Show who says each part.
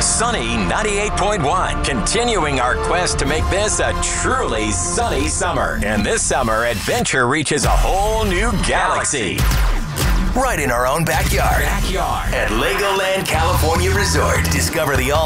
Speaker 1: Sunny 98.1, continuing our quest to make this a truly sunny summer. And this summer, adventure reaches a whole new galaxy.
Speaker 2: Right in our own backyard. At Legoland California Resort. Discover the all